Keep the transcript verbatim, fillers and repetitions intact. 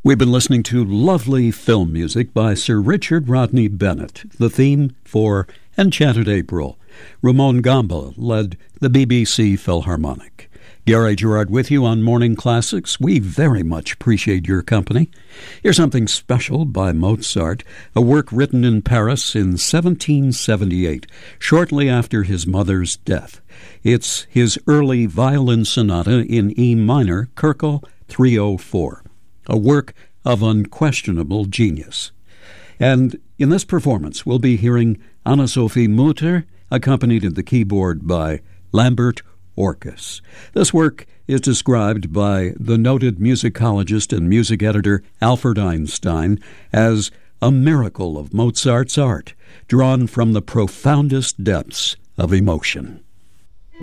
We've been listening to lovely film music by Sir Richard Rodney Bennett, the theme for Enchanted April. Ramon Gamba led the B B C Philharmonic. Gary Gerard with you on Morning Classics. We very much appreciate your company. Here's something special by Mozart, a work written in Paris in seventeen seventy-eight, shortly after his mother's death. It's his early violin sonata in E minor, Köchel three oh four, a work of unquestionable genius. And in this performance, we'll be hearing Anna-Sophie Mutter, accompanied at the keyboard by Lambert Orkus. This work is described by the noted musicologist and music editor Alfred Einstein as a miracle of Mozart's art, drawn from the profoundest depths of emotion.